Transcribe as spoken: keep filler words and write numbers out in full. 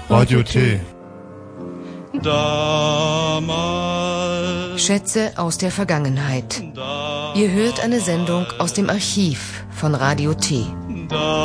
Radio T. Damals. Schätze aus der Vergangenheit. Ihr hört eine Sendung aus dem Archiv von Radio T.